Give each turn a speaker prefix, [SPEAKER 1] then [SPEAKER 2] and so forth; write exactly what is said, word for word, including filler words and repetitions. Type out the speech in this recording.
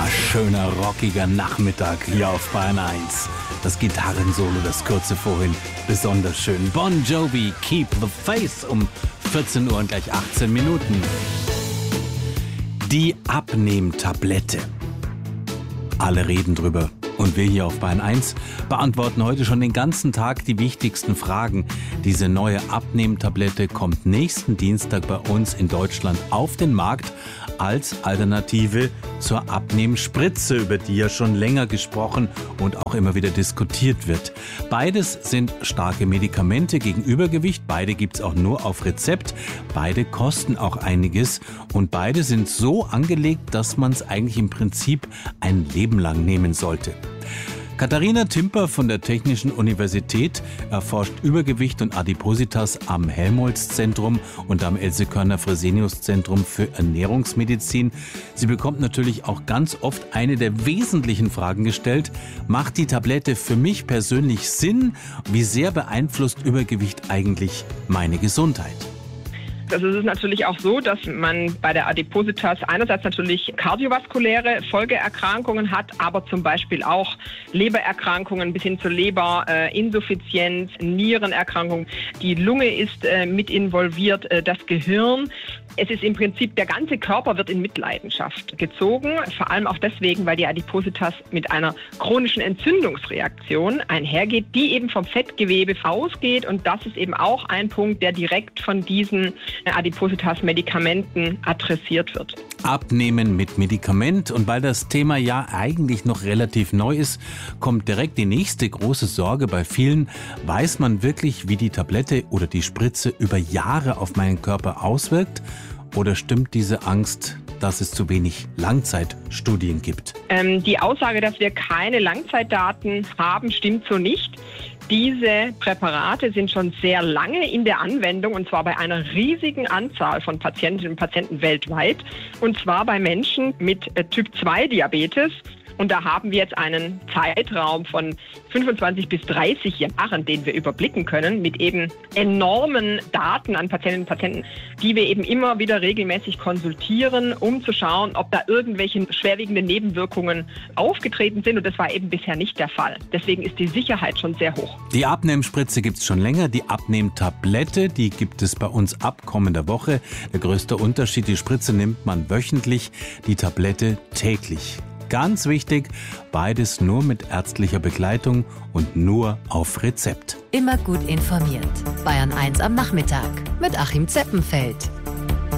[SPEAKER 1] Ah, schöner, rockiger Nachmittag hier auf Bayern eins. Das Gitarrensolo, das kurze vorhin, besonders schön. Bon Jovi, Keep the Faith um vierzehn Uhr und gleich achtzehn Minuten. Die Abnehmtablette. Alle reden drüber. Und wir hier auf Bayern eins beantworten heute schon den ganzen Tag die wichtigsten Fragen. Diese neue Abnehmtablette kommt nächsten Dienstag bei uns in Deutschland auf den Markt als Alternative zur Abnehmspritze, über die ja schon länger gesprochen und auch immer wieder diskutiert wird. Beides sind starke Medikamente gegen Übergewicht. Beide gibt's auch nur auf Rezept. Beide kosten auch einiges. Und beide sind so angelegt, dass man es eigentlich im Prinzip ein Leben lang nehmen sollte. Katharina Timper von der Technischen Universität erforscht Übergewicht und Adipositas am Helmholtz-Zentrum und am Else-Körner-Fresenius-Zentrum für Ernährungsmedizin. Sie bekommt natürlich auch ganz oft eine der wesentlichen Fragen gestellt. Macht die Tablette für mich persönlich Sinn? Wie sehr beeinflusst Übergewicht eigentlich meine Gesundheit?
[SPEAKER 2] Also es ist natürlich auch so, dass man bei der Adipositas einerseits natürlich kardiovaskuläre Folgeerkrankungen hat, aber zum Beispiel auch Lebererkrankungen bis hin zur Leberinsuffizienz, äh, Nierenerkrankungen. Die Lunge ist äh, mit involviert, äh, das Gehirn. Es ist im Prinzip, der ganze Körper wird in Mitleidenschaft gezogen, vor allem auch deswegen, weil die Adipositas mit einer chronischen Entzündungsreaktion einhergeht, die eben vom Fettgewebe ausgeht, und das ist eben auch ein Punkt, der direkt von diesen Adipositas-Medikamenten adressiert wird.
[SPEAKER 1] Abnehmen mit Medikament, und weil das Thema ja eigentlich noch relativ neu ist, kommt direkt die nächste große Sorge bei vielen. Weiß man wirklich, wie die Tablette oder die Spritze über Jahre auf meinen Körper auswirkt? Oder stimmt diese Angst, dass es zu wenig Langzeitstudien gibt?
[SPEAKER 2] Ähm, die Aussage, dass wir keine Langzeitdaten haben, stimmt so nicht. Diese Präparate sind schon sehr lange in der Anwendung, und zwar bei einer riesigen Anzahl von Patientinnen und Patienten weltweit, und zwar bei Menschen mit Typ zwei Diabetes. Und da haben wir jetzt einen Zeitraum von fünfundzwanzig bis dreißig Jahren, den wir überblicken können, mit eben enormen Daten an Patientinnen und Patienten, die wir eben immer wieder regelmäßig konsultieren, um zu schauen, ob da irgendwelche schwerwiegende Nebenwirkungen aufgetreten sind. Und das war eben bisher nicht der Fall. Deswegen ist die Sicherheit schon sehr hoch.
[SPEAKER 1] Die Abnehmspritze gibt es schon länger. Die Abnehmtablette, die gibt es bei uns ab kommender Woche. Der größte Unterschied: die Spritze nimmt man wöchentlich, die Tablette täglich. Ganz wichtig, beides nur mit ärztlicher Begleitung und nur auf Rezept.
[SPEAKER 3] Immer gut informiert. Bayern eins am Nachmittag mit Achim Zeppenfeld.